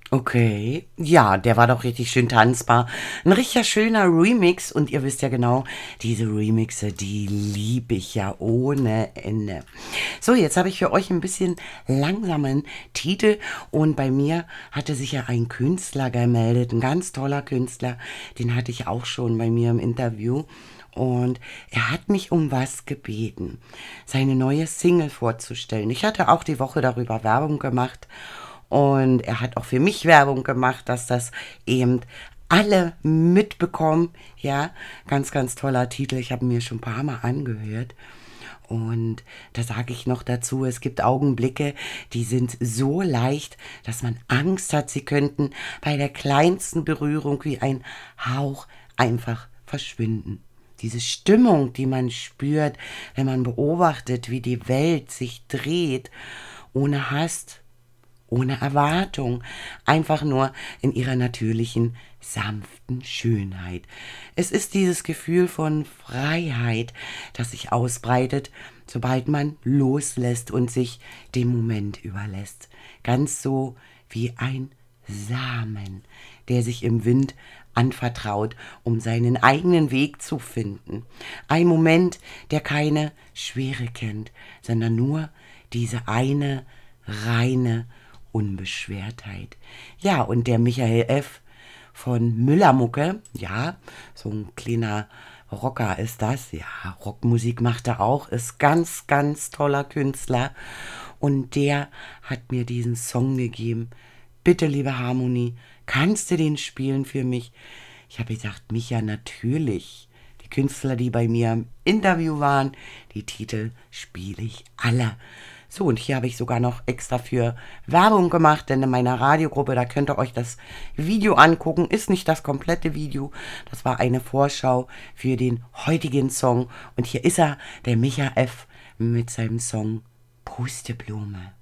Okay, ja, der war doch richtig schön tanzbar. Ein richtig schöner Remix und ihr wisst ja genau, diese Remixe, die liebe ich ja ohne Ende. So, jetzt habe ich für euch ein bisschen langsamen Titel und bei mir hatte sich ja ein Künstler gemeldet, ein ganz toller Künstler, den hatte ich auch schon bei mir im Interview. Und er hat mich um was gebeten, seine neue Single vorzustellen. Ich hatte auch die Woche darüber Werbung gemacht und er hat auch für mich Werbung gemacht, dass das eben alle mitbekommen. Ja, ganz, ganz toller Titel. Ich habe mir schon ein paar Mal angehört. Und da sage ich noch dazu, es gibt Augenblicke, die sind so leicht, dass man Angst hat, sie könnten bei der kleinsten Berührung wie ein Hauch einfach verschwinden. Diese Stimmung, die man spürt, wenn man beobachtet, wie die Welt sich dreht, ohne Hast, ohne Erwartung, einfach nur in ihrer natürlichen, sanften Schönheit. Es ist dieses Gefühl von Freiheit, das sich ausbreitet, sobald man loslässt und sich dem Moment überlässt. Ganz so wie ein Samen, der sich im Wind anvertraut, um seinen eigenen Weg zu finden. Ein Moment, der keine Schwere kennt, sondern nur diese eine reine Unbeschwertheit. Ja, und der Michael F. von Müllermucke, ja, so ein kleiner Rocker ist das, ja, Rockmusik macht er auch, ist ganz, ganz toller Künstler und der hat mir diesen Song gegeben. Bitte, liebe Harmonie, kannst du den spielen für mich? Ich habe gesagt, Micha, natürlich. Die Künstler, die bei mir im Interview waren, die Titel spiele ich alle. So, und hier habe ich sogar noch extra für Werbung gemacht, denn in meiner Radiogruppe, da könnt ihr euch das Video angucken. Ist nicht das komplette Video, das war eine Vorschau für den heutigen Song. Und hier ist er, der Micha F. mit seinem Song Pusteblume.